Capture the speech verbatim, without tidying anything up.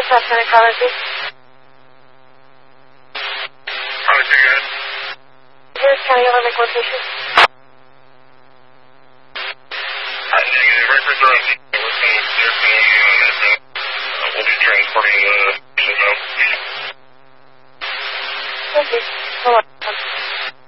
South Center caller, please. Hi, say again. Harris County Overlake location. Hi, negative. Records are on the we're saying they're coming on it. Uh, we'll be transporting the patient out. Thank you. Hold on.